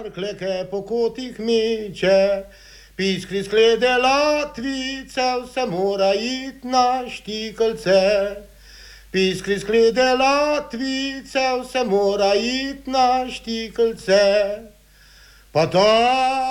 kleke po kotih meče. Piskri sklede latvice, vse mora iti na štikelce. Piskri sklede latvice, vse mora iti na štikelce. Pa to